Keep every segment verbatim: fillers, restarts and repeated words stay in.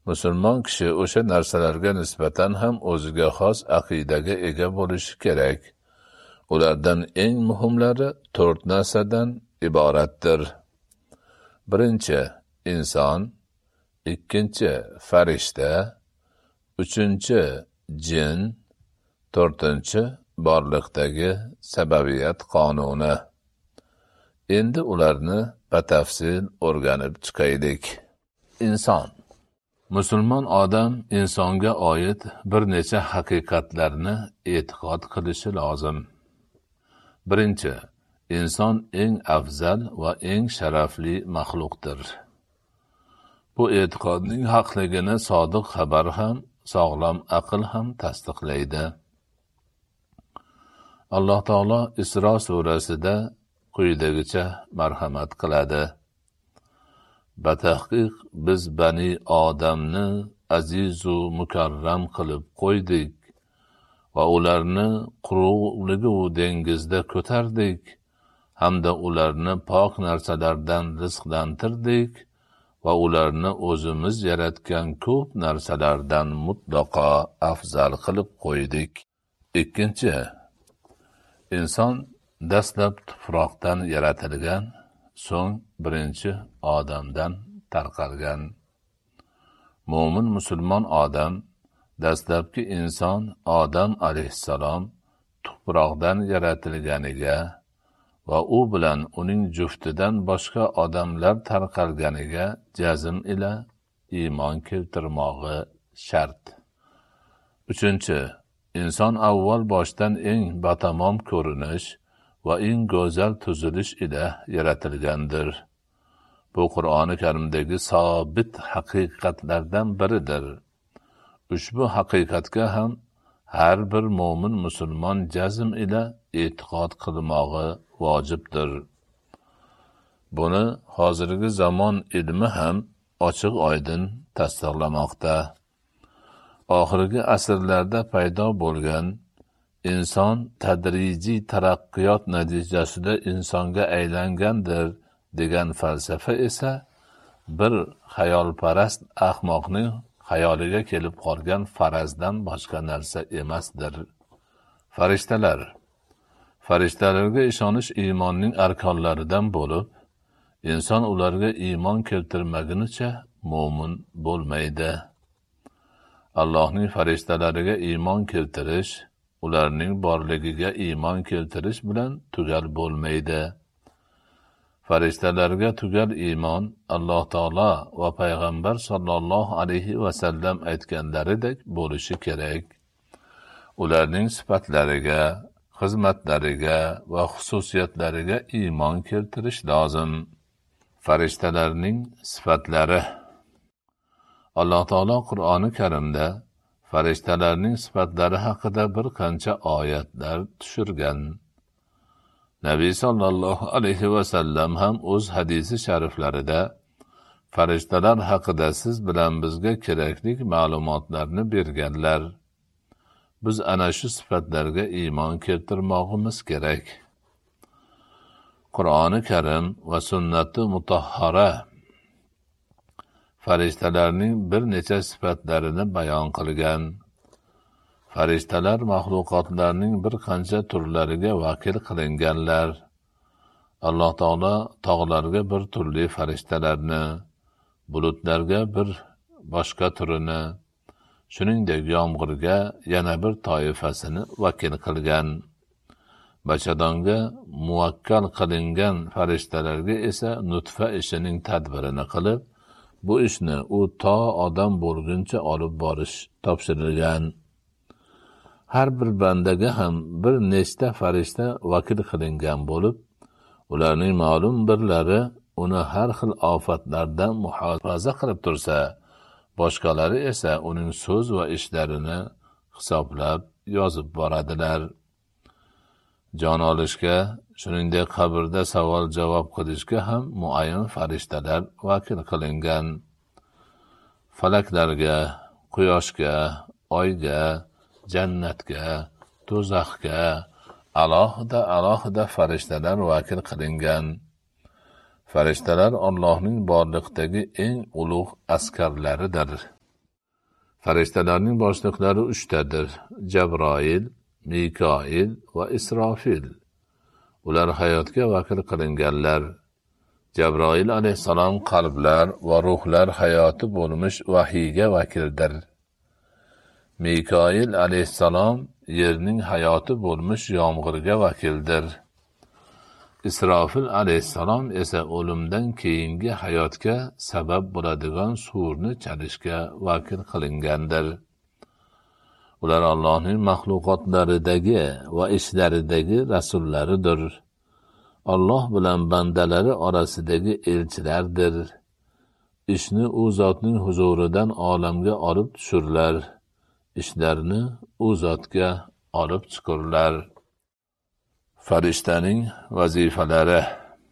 musulmon kishi o'sha narsalarga nisbatan ham o'ziga xos aqidaga ega bo'lishi kerak. Ulardan eng muhimlari to'rt narsadan iboratdir. Birinchi, inson, ikkinchi, farishta, uchinchi, jin, to'rtinchi, borliqdagi sababiyat qonuni. Endi ularni batafsil o'rganib chiqaylik. Inson. Musulmon odam insonga oid bir necha haqiqatlarni e'tiqod qilishi lozim. Birinchi, inson eng afzal va eng sharafli maxluqdir. Bu e'tiqodning haqligini sodiq xabar ham, sog'lom aql ham tasdiqlaydi. Alloh taolo Isro surasida quyidagicha marhamat qiladi. Batahqiq biz bani odamni azizu mukarram qilib qo'ydik va ularni quruqligu dengizda ko'tardik hamda ularni pok narsalardan rizqlantirdik va ularni o'zimiz yaratgan ko'p narsalardan mutlaqo afzal qilib qo'ydik. Ikkinchi, inson dastlab tuproqdan yaratilgan, so'ng birinchi odamdan tarqalgan. Mo'min musulmon odam dastlabki inson Odam alayhissalom tuproqdan yaratilganiga va u bilan uning juftidan boshqa odamlar tarqalganiga jazm ila iymon keltirmog'i shart. Uchinchi, inson avval boshdan eng batamom ko'rinish va eng go'zal tuzilish ila yaratilgandir. Bu Qur'oni Karimdagi sobit haqiqatlardan biridir. Ushbu haqiqatga ham har bir mo'min musulmon jazm ila e'tiqod qilmog'i vojibdir. Buni hozirgi zamon ilmi ham ochiq oydin tasdiqlamoqda. Oxirgi asrlarda paydo bo'lgan inson tadrijiy taraqqiyot natijasida insonga aylangandir degan falsafa esa bir xayolparast ahmoqning xayoliga kelib qolgan farazdan boshqa narsa emasdir. Farishtalar. Farishtalarga ishonish iymonning arkonlaridan bo'lib, inson ularga iymon keltirmagunicha mo'min bo'lmaydi. Allohning farishtalariga iymon keltirish, ularning borligiga iymon keltirish bilan tugal bo'lmaydi. Farishtalarga tugal iymon Alloh taolo va payg'ambar sollallohu alayhi va sallam aytganlaridek bo'lishi kerak. Ularning sifatlariga, xizmatlariga va xususiyatlariga iymon keltirish lozim. Farishtalarning sifatlari. Alloh taolo Qur'oni Karimda farishtalarning sifatlari haqida bir qancha oyatlar tushirgan. Nabiy sallallohu alayhi va sallam ham o'z hadisi shariflarida farishtalar haqida siz bilan bizga kerakli ma'lumotlarni berganlar. Biz ana shu sifatlarga iymon keltirmog'imiz kerak. Qur'oni Karim va sunnati mutahhara farishtalarning bir necha sifatlarini bayon qilgan. Farishtalar maxluqotlarning bir qancha turlariga vakil qilinganlar. Alloh taolo tog'larga bir turli farishtalarni, bulutlarga bir boshqa turini, shuningdek yomg'irga yana bir toifasini vakil qilgan. Bachadonga muvakkal qilingan farishtalarga esa nutfa ishining tadbirini qilib, bu ishni u to odam bo'lguncha olib borish topshirilgan. Har bir bandaga ham bir nechta farishta vakil qilingan bo'lib, ularning ma'lum birlari uni har xil ofatlardan muhofaza qilib tursa, boshqalari esa uning so'z va ishlarini hisoblab yozib boradilar. Jon olishga, shuningdek qabrda savol-javob qilishga ham muayyan farishtalar vakil qilingan. Falaklarga, quyoshga, oyga, jannatga, do'zaxga alohida-alohida farishtalar vakil qilingan. Farishtalar Allohning borliqdagi eng ulug' askarlaridir. Farishtalarning boshliqlari uchtadir: Jabroil, Mikoil va Isrofil. Ular hayotga vakil qilinganlar. Jabroil alayhissalom qalblar va ruhlar hayoti bo'lmish vahiyga vakildir. Mikoil alayhissalom yerning hayoti bo'lmish yomg'irga vakildir. Isrofil alayhissalom esa o'limdan keyingi hayotga sabab bo'ladigan surni chalishga vakil qilingandir. Ular Allohning maxluqotlaridagi va ishlaridagi rasullaridir. Alloh bilan bandalari orasidagi elchilardir. Ishni u zotning huzuridan olamga olib tushurlar. Ishlarni u zotga olib chiqurlar. Farishtaning vazifalari.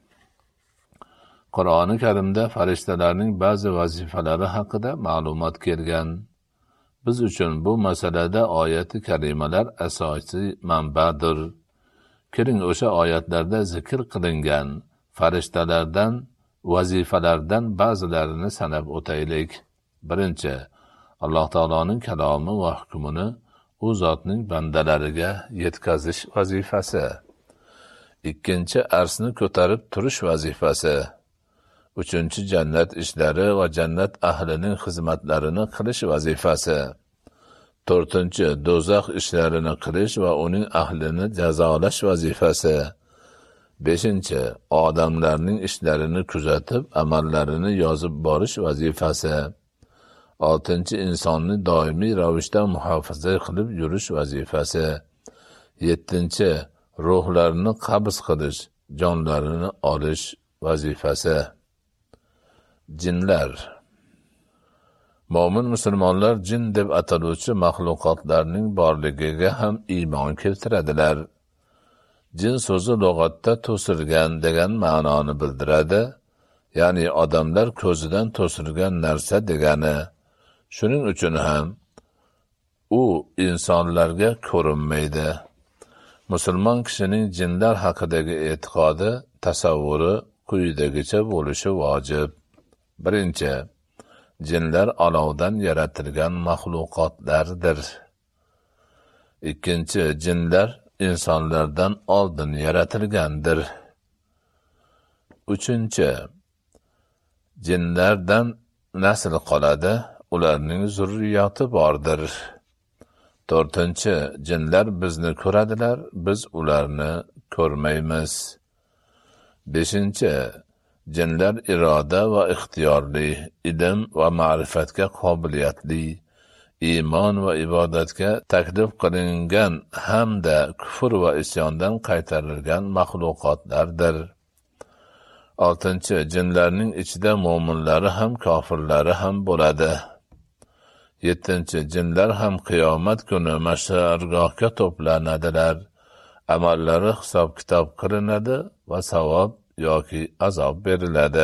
Qur'oni Karimda farishtalarning ba'zi vazifalari haqida ma'lumot kelgan. Biz uchun bu masalada oyati karimalar asosiy manbadir. Kiring o'sha oyatlarda zikr qilingan farishtalardan vazifalardan ba'zilarini sanab o'taylik. Birinchi, Alloh taoloning kalomi va hukmini u zotning bandalariga yetkazish vazifasi. Ikkinchi, arsni ko'tarib turish vazifasi. Uchinchi, jannat ishlari va jannat ahlining xizmatlarini qilish vazifasi. To'rtinchi, do'zax ishlarini qilish va uning ahlini jazolash vazifasi. Beshinchi, odamlarning ishlarini kuzatib, amallarini yozib borish vazifasi. Oltinchi, insonni doimiy ravishda muhofaza qilib yurish vazifasi. Yettinchi, ruhlarni qabz qilish, jonlarini olish vazifasi. Jinlar. Mo'min musulmonlar jin deb ataluvchi maxluqotlarning borligiga ham iymon keltiradilar. Jin so'zi lug'atda to'silgan degan ma'noni bildiradi, ya'ni odamlar ko'zidan to'silgan narsa degani. Shuning uchun ham u insonlarga ko'rinmaydi. Musulmon kishining jinlar haqidagi e'tiqodi, tasavvuri quyidagicha bo'lishi vojib. Birinchi, jinlar olovdan yaratilgan maxluqotlardir. Ikkinchi, jinlar insonlardan oldin yaratilgandir. Uchinchi, jinlardan nasl qoladi, ularning zurriyoti bordir. To'rtinchi, jinlar bizni ko'radilar, biz ularni ko'rmaymiz. Beshinchi, jinlar iroda va ixtiyorli, ilm va ma'rifatga qobiliyatli, iymon va ibodatga taklif qilingan hamda kufr va isyondan qaytarilgan maxluqotlardir. Oltinchi, jinlarning ichida mo'minlari ham kofirlari ham bo'ladi. Yettinchi, jinlar ham qiyomat kuni mash'argohga to'planadilar. Amallari hisob-kitob qilinadi va savob yoki azob beriladi.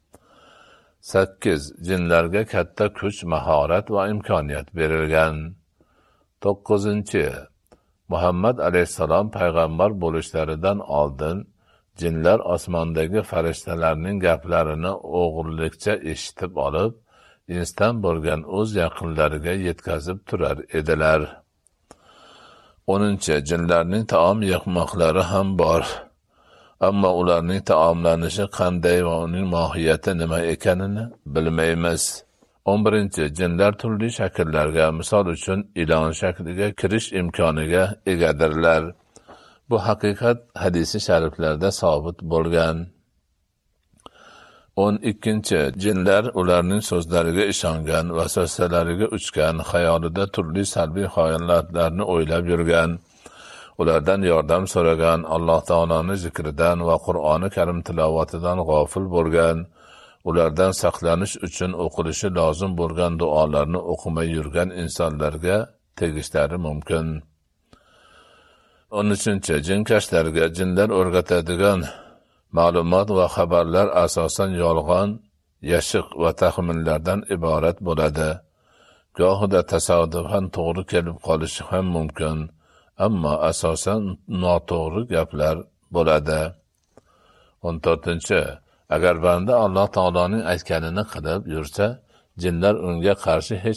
Sakkiz, jinlarga katta kuch, mahorat va imkoniyat berilgan. To'qqizinchi, Muhammad alayhissalom payg'ambar bo'lishlaridan oldin jinlar osmondagi farishtalarning gaplarini o'g'irlikcha eshitib olib, insdan bo'lgan o'z yaqinlariga yetkazib turar edilar. O'ninchi, jinlarning taom yehmoqlari ham bor. Ammo ularning taomlanishi qanday va uning mohiyati nima ekanini bilmaymiz. o'n birinchi, jinlar turli shakllarga, misol uchun ilon shakliga kirish imkoniga egadirlar. Bu haqiqat hadisi shariflarda sobit bo'lgan. o'n ikkinchi, jinlar ularning so'zlariga ishongan, vasvasalariga uchgan, xayolida turli salbiy holatlarni o'ylab yurgan, ulardan yordam so'ragan, Alloh taoloning zikridan va Qur'oni Karim tilovatidan g'ofil bo'lgan, ulardan saqlanish uchun o'qilishi lozim bo'lgan duolarni o'qimay yurgan insonlarga tegishlari mumkin. o'n uchinchi, jinkashlarga jinlar o'rgatadigan ma'lumot va xabarlar asosan yolg'on, yashiq va taxminlardan iborat bo'ladi. Gohida tasodifan to'g'ri kelib qolishi ham mumkin, ammo asosan noto'g'ri gaplar bo'ladi. o'n to'rtinchi, agar banda Alloh taoloning aytganini qilib yursa, jinlar unga qarshi hech